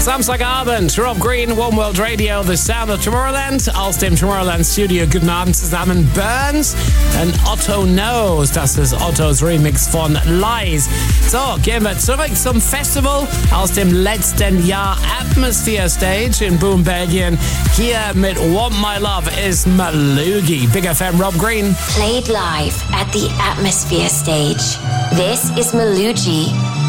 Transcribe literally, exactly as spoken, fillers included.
Samstagabend, Rob Green, One World Radio, The Sound of Tomorrowland. Aus dem Tomorrowland Studio, guten Abend zusammen, Burns und Otto Knows. Das ist Ottos Remix von Lies. So, gehen wir zurück zum Festival aus dem letzten Jahr. Atmosphere Stage in Boom, Belgien. Hier mit Want My Love ist Malugi. Big F M, Rob Green. Played live at the Atmosphere Stage. This is Malugi